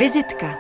Vizitka.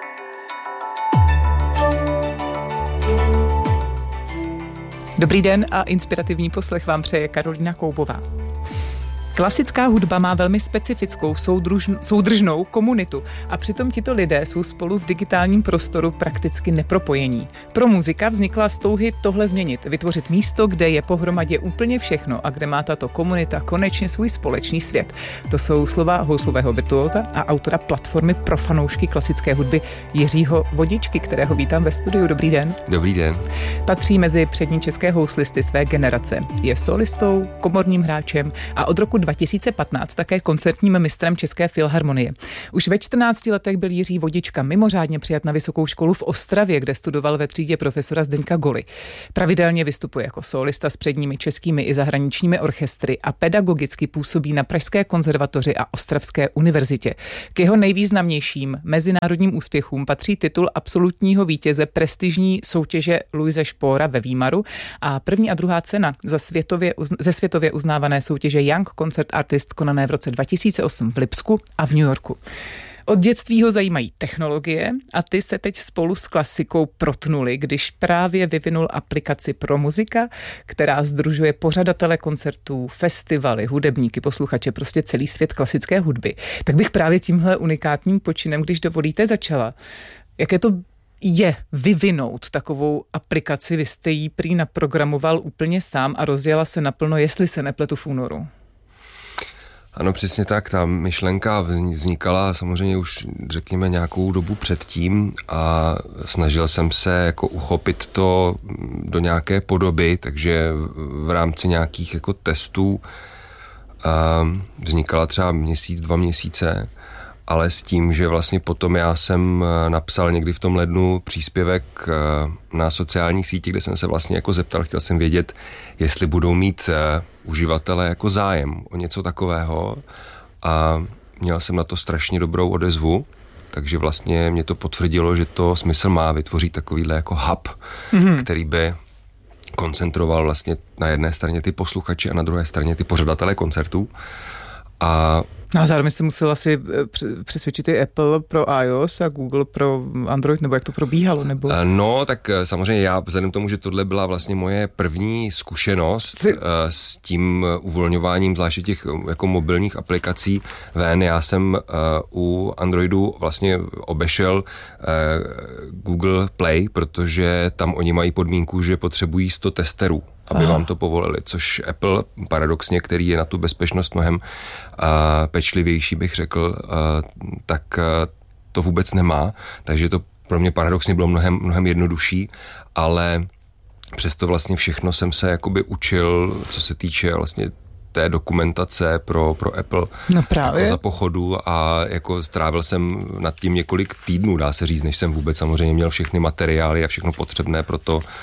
Dobrý den a inspirativní poslech vám přeje Karolína Koubová. Klasická hudba má velmi specifickou soudržnou komunitu a přitom tito lidé jsou spolu v digitálním prostoru prakticky nepropojení. Pro muzika vznikla z touhy tohle změnit, vytvořit místo, kde je pohromadě úplně všechno a kde má tato komunita konečně svůj společný svět. To jsou slova houslového virtuóza a autora platformy pro fanoušky klasické hudby Jiřího Vodičky, kterého vítám ve studiu. Dobrý den. Dobrý den. Patří mezi přední české houslisty své generace. Je solistou, komorním hráčem a od roku 2015 také koncertním mistrem České filharmonie. Už ve 14 letech byl Jiří Vodička mimořádně přijat na vysokou školu v Ostravě, kde studoval ve třídě profesora Zdeňka Goly. Pravidelně vystupuje jako solista s předními českými i zahraničními orchestry a pedagogicky působí na Pražské konzervatoři a Ostravské univerzitě. K jeho nejvýznamnějším mezinárodním úspěchům patří titul absolutního vítěze prestižní soutěže Louise Spohra ve Výmaru a první a druhá cena ze světově uznávané soutěže Young Concert Artist konané v roce 2008 v Lipsku a v New Yorku. Od dětství ho zajímají technologie a ty se teď spolu s klasikou protnuli, když právě vyvinul aplikaci Pro muzika, která sdružuje pořadatele koncertů, festivaly, hudebníky, posluchače, prostě celý svět klasické hudby. Tak bych právě tímhle unikátním počinem, když dovolíte, začala. Jaké to je vyvinout takovou aplikaci? Vy jste ji prý naprogramoval úplně sám a rozjela se naplno, jestli se nepletu, v únoru. Ano, přesně tak. Ta myšlenka vznikala samozřejmě už, řekněme, nějakou dobu předtím a snažil jsem se jako uchopit to do nějaké podoby, takže v rámci nějakých jako testů vznikala třeba měsíc, 2 měsíce, ale s tím, že vlastně potom já jsem napsal někdy v tom lednu příspěvek na sociální síti, kde jsem se vlastně jako zeptal, chtěl jsem vědět, jestli budou mít uživatelé jako zájem o něco takového a měl jsem na to strašně dobrou odezvu, takže vlastně mě to potvrdilo, že to smysl má vytvořit takovýhle jako hub, který by koncentroval vlastně na jedné straně ty posluchače a na druhé straně ty pořadatele koncertů. A zároveň se musel asi přesvědčit i Apple pro iOS a Google pro Android, nebo jak to probíhalo? Nebo? No, tak samozřejmě já, vzhledem k tomu, že tohle byla vlastně moje první zkušenost s tím uvolňováním zvláště těch jako mobilních aplikací ven, já jsem u Androidu vlastně obešel Google Play, protože tam oni mají podmínku, že potřebují 100 testerů, aby vám to povolili, což Apple paradoxně, který je na tu bezpečnost mnohem pečlivější, bych řekl, tak to vůbec nemá, takže to pro mě paradoxně bylo mnohem jednodušší, ale přesto vlastně všechno jsem se jakoby učil, co se týče vlastně té dokumentace pro Apple jako za pochodu a jako strávil jsem nad tím několik týdnů, dá se říct, než jsem vůbec samozřejmě měl všechny materiály a všechno potřebné pro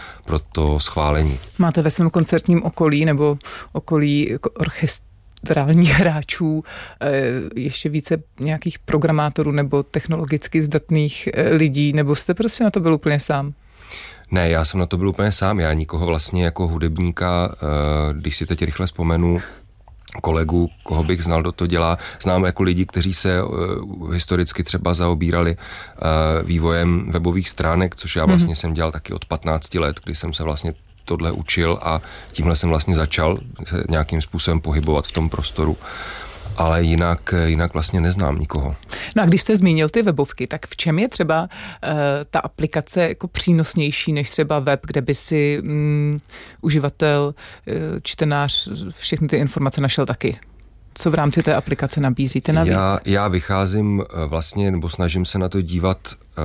to schválení. Máte ve svém koncertním okolí nebo okolí orchestrálních hráčů ještě více nějakých programátorů nebo technologicky zdatných lidí, nebo jste prostě na to byl úplně sám? Ne, já jsem na to byl úplně sám, já nikoho vlastně jako hudebníka, když si teď rychle vzpomenu, kolegu, koho bych znal, kdo to dělá. Znám jako lidi, kteří se historicky třeba zaobírali vývojem webových stránek, což já vlastně jsem dělal taky od 15 let, kdy jsem se vlastně tohle učil a tímhle jsem vlastně začal se nějakým způsobem pohybovat v tom prostoru. Ale jinak vlastně neznám nikoho. No a když jste zmínil ty webovky, tak v čem je třeba ta aplikace jako přínosnější než třeba web, kde by si uživatel, čtenář všechny ty informace našel taky? Co v rámci té aplikace nabízíte navíc? Já vycházím vlastně, nebo snažím se na to dívat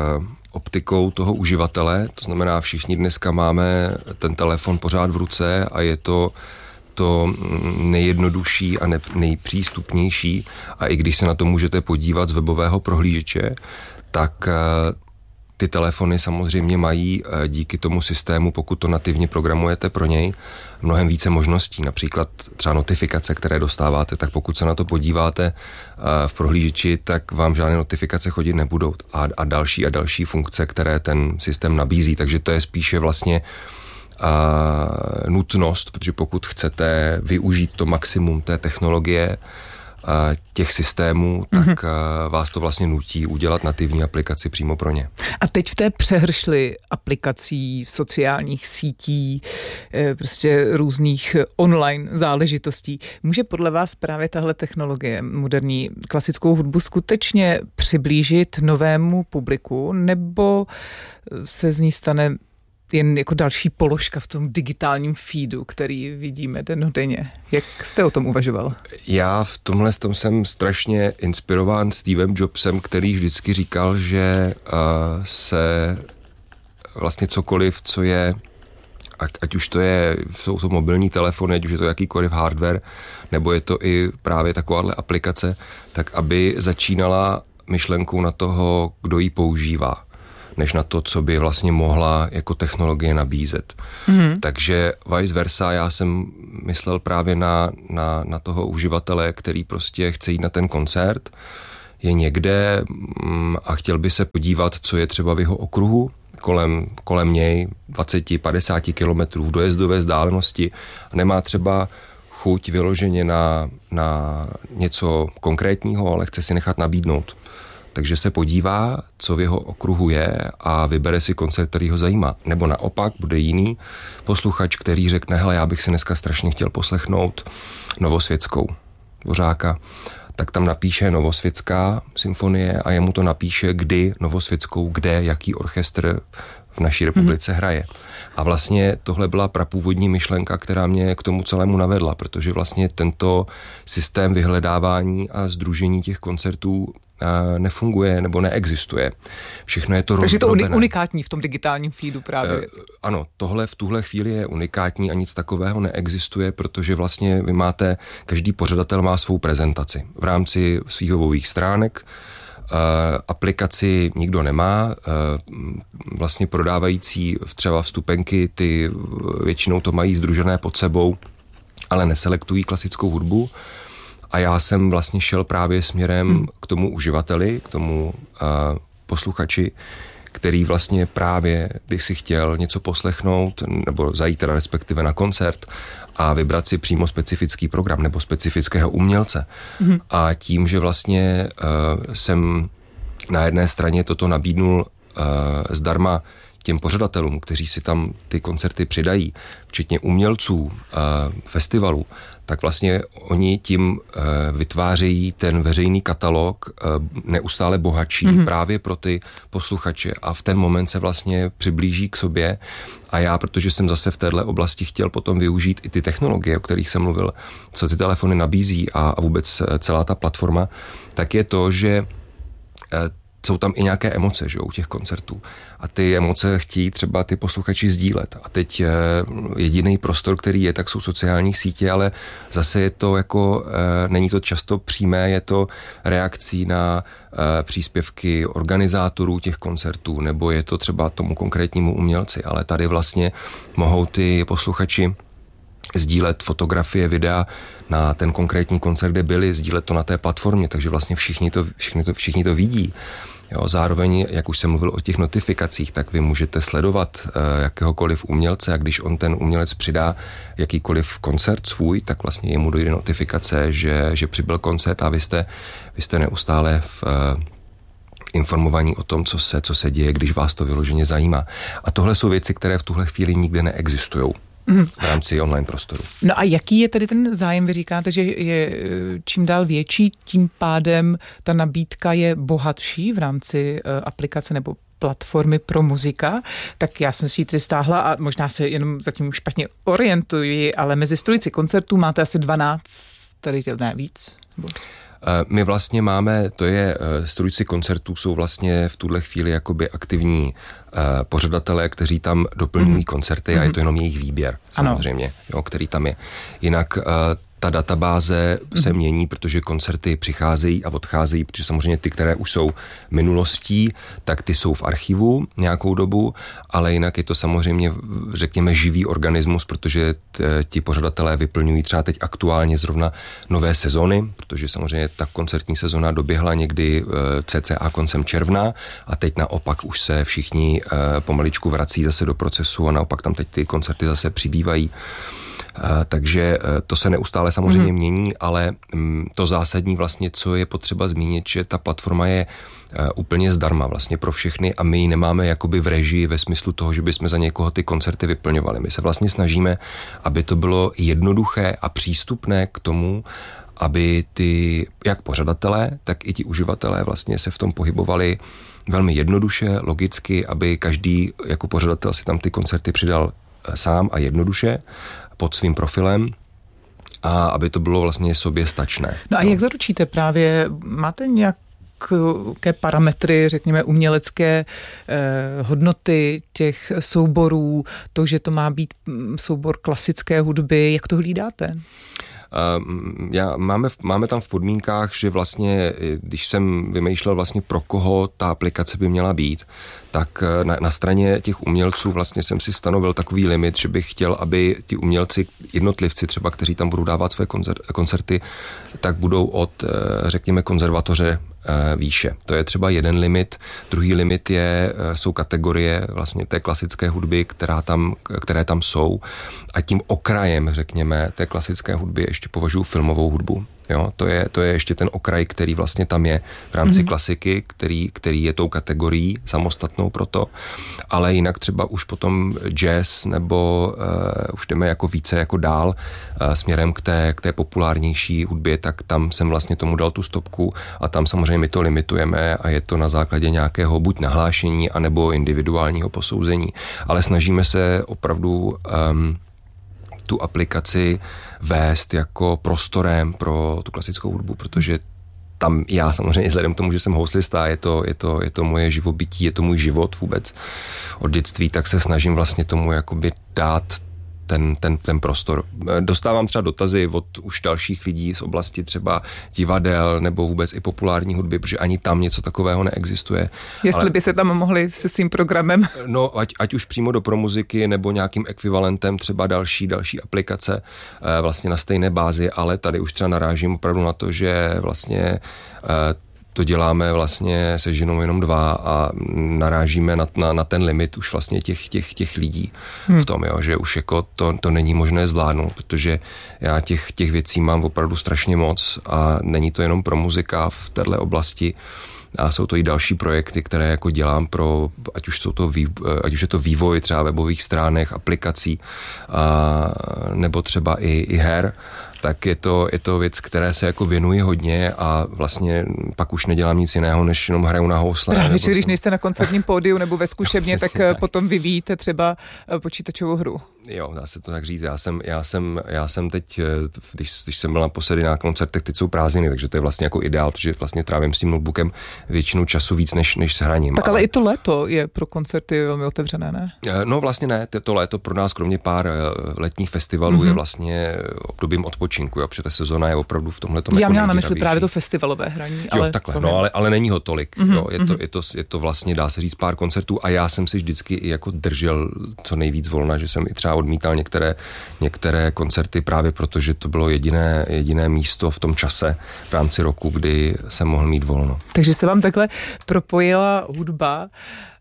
optikou toho uživatele, to znamená všichni dneska máme ten telefon pořád v ruce a je to nejjednodušší a nejpřístupnější a i když se na to můžete podívat z webového prohlížeče, tak ty telefony samozřejmě mají díky tomu systému, pokud to nativně programujete pro něj, mnohem více možností. Například třeba notifikace, které dostáváte, tak pokud se na to podíváte v prohlížeči, tak vám žádné notifikace chodit nebudou a další funkce, které ten systém nabízí. Takže to je spíše vlastně nutnost, protože pokud chcete využít to maximum té technologie, těch systémů, tak vás to vlastně nutí udělat nativní aplikaci přímo pro ně. A teď v té přehršli aplikací, sociálních sítí, prostě různých online záležitostí, může podle vás právě tahle technologie moderní klasickou hudbu skutečně přiblížit novému publiku, nebo se z ní stane jen jako další položka v tom digitálním feedu, který vidíme dennodenně? Jak jste o tom uvažoval? Já v tomhle jsem strašně inspirován Stevem Jobsem, který vždycky říkal, že se vlastně cokoliv, co je, ať už jsou to mobilní telefony, ať už je to jakýkoliv hardware, nebo je to i právě takováhle aplikace, tak aby začínala myšlenkou na toho, kdo ji používá, než na to, co by vlastně mohla jako technologie nabízet. Takže vice versa, já jsem myslel právě na toho uživatele, který prostě chce jít na ten koncert, je někde a chtěl by se podívat, co je třeba v jeho okruhu, kolem něj 20-50 kilometrů v dojezdové vzdálenosti a nemá třeba chuť vyloženě na něco konkrétního, ale chce si nechat nabídnout. Takže se podívá, co v jeho okruhu je a vybere si koncert, který ho zajímá. Nebo naopak bude jiný posluchač, který řekne, hele, já bych si dneska strašně chtěl poslechnout Novosvětskou Dvořáka. Tak tam napíše Novosvětská symfonie a jemu to napíše, kdy Novosvětskou, kde, jaký orchestr v naší republice hraje. A vlastně tohle byla prapůvodní myšlenka, která mě k tomu celému navedla, protože vlastně tento systém vyhledávání a sdružení těch koncertů nefunguje nebo neexistuje. Všechno je to takže to unikátní v tom digitálním feedu právě. Ano, tohle v tuhle chvíli je unikátní a nic takového neexistuje, protože vlastně vy máte, každý pořadatel má svou prezentaci v rámci svých webových stránek. Aplikaci nikdo nemá, vlastně prodávající třeba vstupenky, ty většinou to mají sdružené pod sebou, ale neselektují klasickou hudbu. A já jsem vlastně šel právě směrem k tomu uživateli, k tomu posluchači, který vlastně právě bych si chtěl něco poslechnout nebo zajít teda respektive na koncert a vybrat si přímo specifický program nebo specifického umělce. A tím, že vlastně jsem na jedné straně toto nabídnul zdarma těm pořadatelům, kteří si tam ty koncerty přidají, včetně umělců, festivalů, tak vlastně oni tím vytvářejí ten veřejný katalog neustále bohatší právě pro ty posluchače a v ten moment se vlastně přiblíží k sobě a já, protože jsem zase v téhle oblasti chtěl potom využít i ty technologie, o kterých jsem mluvil, co ty telefony nabízí a vůbec celá ta platforma, tak je to, že jsou tam i nějaké emoce, že, u těch koncertů. A ty emoce chtějí třeba ty posluchači sdílet. A teď jediný prostor, který je, tak jsou sociální sítě, ale zase je to jako, není to často přímé, je to reakcí na příspěvky organizátorů těch koncertů, nebo je to třeba tomu konkrétnímu umělci. Ale tady vlastně mohou ty posluchači sdílet fotografie, videa na ten konkrétní koncert, kde byli, sdílet to na té platformě, takže vlastně všichni to vidí. Jo, zároveň, jak už jsem mluvil o těch notifikacích, tak vy můžete sledovat jakéhokoliv umělce a když on ten umělec přidá jakýkoliv koncert svůj, tak vlastně jemu dojde notifikace, že přibyl koncert a vy jste neustále informovaní o tom, co se děje, když vás to vyloženě zajímá. A tohle jsou věci, které v tuhle chvíli nikde neexistují v rámci online prostoru. No a jaký je tedy ten zájem? Vy říkáte, že je čím dál větší, tím pádem ta nabídka je bohatší v rámci aplikace nebo platformy pro muzika, tak já jsem si ji tedy stáhla a možná se jenom zatím špatně orientuji, ale mezi strojci koncertů máte asi 12, tady ne víc? My vlastně máme, strůjci koncertů jsou vlastně v tuhle chvíli jakoby aktivní pořadatelé, kteří tam doplňují koncerty a je to jenom jejich výběr, samozřejmě, jo, který tam je. Jinak ta databáze se mění, protože koncerty přicházejí a odcházejí, protože samozřejmě ty, které už jsou minulostí, tak ty jsou v archivu nějakou dobu, ale jinak je to samozřejmě, řekněme, živý organismus, protože ti pořadatelé vyplňují třeba teď aktuálně zrovna nové sezony, protože samozřejmě ta koncertní sezona doběhla někdy cca koncem června a teď naopak už se všichni pomaličku vrací zase do procesu a naopak tam teď ty koncerty zase přibývají. Takže to se neustále samozřejmě mění, ale to zásadní vlastně, co je potřeba zmínit, že ta platforma je úplně zdarma vlastně pro všechny a my ji nemáme jakoby v režii ve smyslu toho, že bychom za někoho ty koncerty vyplňovali. My se vlastně snažíme, aby to bylo jednoduché a přístupné k tomu, aby ty jak pořadatelé, tak i ti uživatelé vlastně se v tom pohybovali velmi jednoduše, logicky, aby každý jako pořadatel si tam ty koncerty přidal sám a jednoduše pod svým profilem a aby to bylo vlastně soběstačné. No a jak zaručíte právě, máte nějaké parametry, řekněme umělecké hodnoty těch souborů, to, že to má být soubor klasické hudby, jak to hlídáte? Máme tam v podmínkách, že vlastně, když jsem vymýšlel vlastně pro koho ta aplikace by měla být, tak na straně těch umělců vlastně jsem si stanovil takový limit, že bych chtěl, aby ti umělci, jednotlivci třeba, kteří tam budou dávat své koncerty, tak budou od, řekněme, konzervatoře výše. To je třeba jeden limit. Druhý limit jsou kategorie vlastně té klasické hudby, které tam jsou. A tím okrajem, řekněme, té klasické hudby ještě považuji filmovou hudbu. Jo, to je ještě ten okraj, který vlastně tam je v rámci klasiky, který je tou kategorií samostatnou proto, ale jinak třeba už potom jazz nebo už jdeme jako více jako dál směrem k té populárnější hudbě, tak tam jsem vlastně tomu dal tu stopku a tam samozřejmě my to limitujeme a je to na základě nějakého buď nahlášení, anebo individuálního posouzení, ale snažíme se opravdu tu aplikaci vést jako prostorem pro tu klasickou hudbu, protože tam já samozřejmě vzhledem k tomu, že jsem houslista, je to moje živobytí, je to můj život vůbec od dětství, tak se snažím vlastně tomu jakoby dát ten prostor. Dostávám třeba dotazy od už dalších lidí z oblasti třeba divadel nebo vůbec i populární hudby, protože ani tam něco takového neexistuje. Jestli by se tam mohli se svým programem. No, ať už přímo do Promuziky nebo nějakým ekvivalentem třeba další aplikace vlastně na stejné bázi, ale tady už třeba narážím opravdu na to, že vlastně to děláme vlastně se ženou jenom 2 a narážíme na ten limit už vlastně těch lidí v tom, jo, že už jako to není možné zvládnout, protože já těch věcí mám opravdu strašně moc a není to jenom pro muzika v této oblasti, a jsou to i další projekty, které jako dělám pro, ať už je to vývoj třeba webových stránek, aplikací, nebo třeba i her, tak je to věc, které se jako věnuji hodně a vlastně pak už nedělám nic jiného, než jenom hraju na housle. Právě, že když nejste na koncertním pódiu nebo ve zkušebně, tak potom vyvíjíte třeba počítačovou hru. Jo, dá se to tak říct. Já jsem teď, když jsem byl naposledy na koncertech, teď jsou prázdniny, takže to je vlastně jako ideál, protože vlastně trávím s tím notebookem většinu času víc než s hraním. Tak ale i to léto je pro koncerty velmi otevřené, ne? No vlastně ne, to léto pro nás kromě pár letních festivalů je vlastně obdobím odpočinku, jo, protože ta sezona je opravdu v tomhletom Já jako měla na mysli právě to festivalové hraní. Jo, takhle, no, ale není ho tolik. Jo, je to vlastně, dá se říct, pár koncertů a já jsem si vždycky i jako držel co nejvíc volna, že jsem i třeba odmítal některé koncerty právě proto, že to bylo jediné místo v tom čase v rámci roku, kdy jsem mohl mít volno. Takže se vám takhle propojila hudba,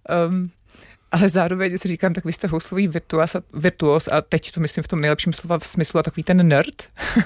ale zároveň si říkám, tak vy jste houslový virtuos a teď to myslím v tom nejlepším slova smyslu a takový ten nerd.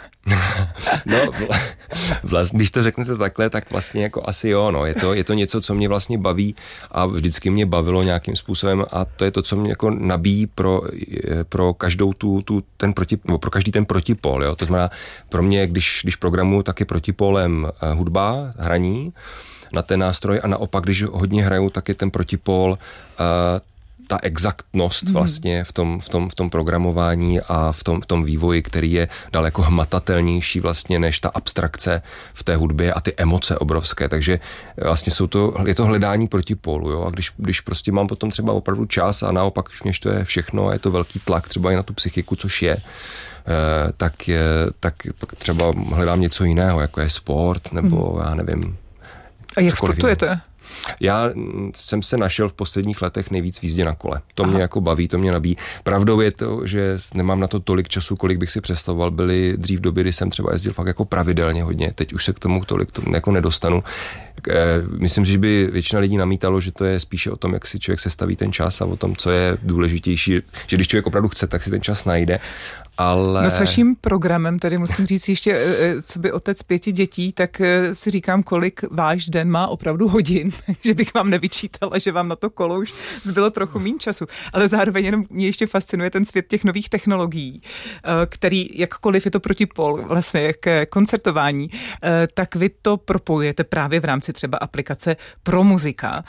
No, vlastně, když to řeknete takhle, tak vlastně jako asi jo, no. Je to něco, co mě vlastně baví a vždycky mě bavilo nějakým způsobem a to je to, co mě jako nabíjí pro každou pro každý ten protipól, jo. To znamená, pro mě, když programuju, tak je protipólem hudba, hraní na ten nástroj a naopak, když hodně hraju, tak je ten protipól ta exaktnost vlastně v tom programování a v tom vývoji, který je daleko hmatatelnější vlastně než ta abstrakce v té hudbě a ty emoce obrovské. Takže vlastně je to hledání protipólu, jo? A když prostě mám potom třeba opravdu čas a naopak už mě to je všechno a je to velký tlak třeba i na tu psychiku, což je, tak třeba hledám něco jiného, jako je sport nebo já nevím. A jak sportujete? Já jsem se našel v posledních letech nejvíc v jízdě na kole. To mě jako baví, to mě nabíjí. Pravdou je to, že nemám na to tolik času, kolik bych si představoval. Byly dřív doby, kdy jsem třeba jezdil fakt jako pravidelně hodně. Teď už se k tomu tolik jako nedostanu. Myslím si, že by většina lidí namítalo, že to je spíše o tom, jak si člověk sestaví ten čas a o tom, co je důležitější, že když člověk opravdu chce, tak si ten čas najde. Ale... No s vaším programem, tady musím říct ještě, co by otec 5 dětí, tak si říkám, kolik váš den má opravdu hodin, že bych vám nevyčítala, že vám na to kolo už zbylo trochu méně času. Ale zároveň jenom mě ještě fascinuje ten svět těch nových technologií, který, jakkoliv je to protipol vlastně k koncertování, tak vy to propojujete právě v rámci třeba aplikace pro muzika.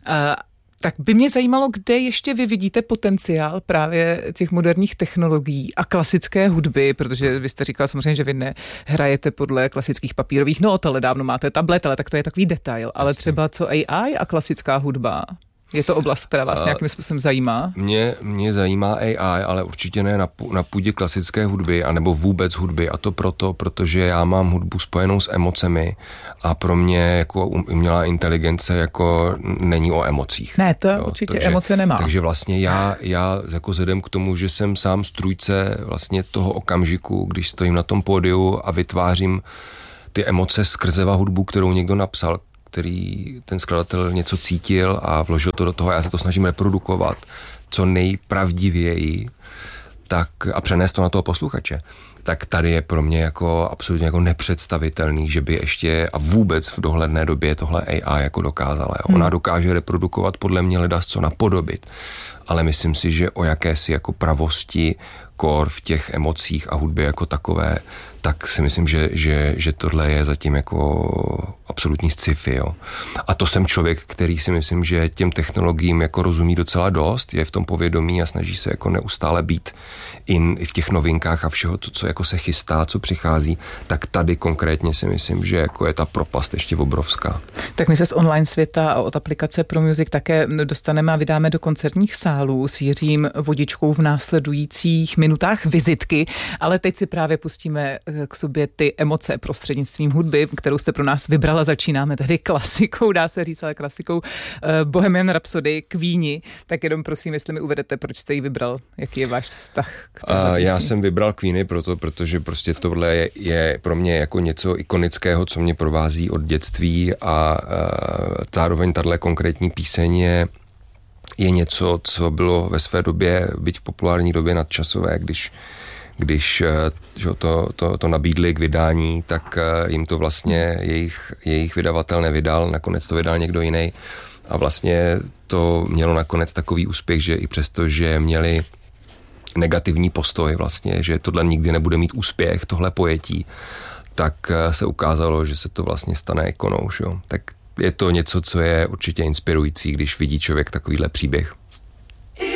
Tak by mě zajímalo, kde ještě vy vidíte potenciál právě těch moderních technologií a klasické hudby, protože vy jste říkal samozřejmě, že vy nehrajete podle klasických papírových not, ale dávno máte tablet, ale tak to je takový detail. Ale třeba co AI a klasická hudba? Je to oblast, která vás nějakým způsobem zajímá? Mě zajímá AI, ale určitě ne na půdě klasické hudby, anebo vůbec hudby. A to protože já mám hudbu spojenou s emocemi a pro mě jako umělá inteligence jako není o emocích. Ne, to určitě emoce nemá. Takže vlastně já jako vzhledem k tomu, že jsem sám strůjce vlastně toho okamžiku, když stojím na tom pódiu a vytvářím ty emoce skrze hudbu, kterou někdo napsal, který ten skladatel něco cítil a vložil to do toho, já se to snažím reprodukovat co nejpravdivěji a přenést to na toho posluchače. Tak tady je pro mě jako absolutně jako nepředstavitelný, že by ještě a vůbec v dohledné době tohle AI jako dokázala. Ona dokáže reprodukovat podle mě ledasco napodobit, ale myslím si, že o jakési jako pravosti kor v těch emocích a hudbě jako takové, tak si myslím, že tohle je zatím jako absolutní sci-fi. Jo. A to jsem člověk, který si myslím, že těm technologiím jako rozumí docela dost, je v tom povědomí a snaží se jako neustále být i v těch novinkách a všeho, co jako se chystá, co přichází, tak tady konkrétně si myslím, že jako je ta propast ještě obrovská. Tak my se z online světa a od aplikace Pro Music také dostaneme a vydáme do koncertních sálů s Jiřím Vodičkou v následujících minutách vizitky, ale teď si právě pustíme k sobě ty emoce prostřednictvím hudby, kterou jste pro nás vybrala. Začínáme tedy klasikou, dá se říct, ale klasikou Bohemian Rhapsody, Queeni. Tak jenom prosím, jestli mi uvedete, proč jste ji vybral, jaký je váš vztah k téhle Já jsem vybral Queeni protože prostě tohle je pro mě jako něco ikonického, co mě provází od dětství a zároveň tahle konkrétní píseň je něco, co bylo ve své době, byť v populární době nadčasové, když to nabídli k vydání, tak jim to vlastně jejich vydavatel nevydal, nakonec to vydal někdo jiný a vlastně to mělo nakonec takový úspěch, že i přesto, že měli negativní postoj vlastně, že tohle nikdy nebude mít úspěch, tohle pojetí, tak se ukázalo, že se to vlastně stane ikonou. Že? Tak je to něco, co je určitě inspirující, když vidí člověk takovýhle příběh.